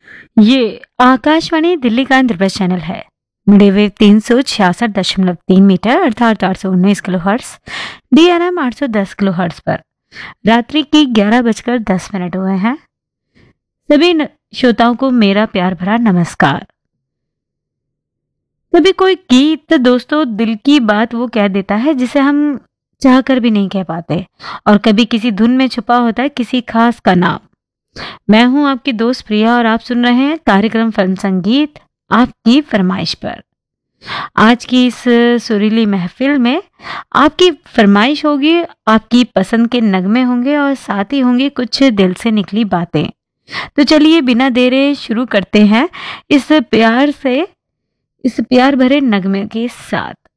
ये आकाशवाणी दिल्ली का अंतर्गत चैनल है। मीडियम वेव 366.3 मीटर अर्थात 819 kilo hertz, DRM 810 kilo hertz पर रात्रि की 11:10 हुए हैं। सभी श्रोताओं को मेरा प्यार भरा नमस्कार। कभी कोई गीत दोस्तों दिल की बात वो कह देता है जिसे हम चाहकर भी नहीं कह पाते, और कभी किसी धुन में छुपा होता है किसी खास का नाम। मैं हूं आपकी दोस्त प्रिया और आप सुन रहे हैं कार्यक्रम फिल्म संगीत आपकी फरमाइश पर। आज की इस सुरीली महफिल में आपकी फरमाइश होगी, आपकी पसंद के नगमे होंगे और साथ ही होंगी कुछ दिल से निकली बातें। तो चलिए बिना देरे शुरू करते हैं इस प्यार भरे नगमे के साथ।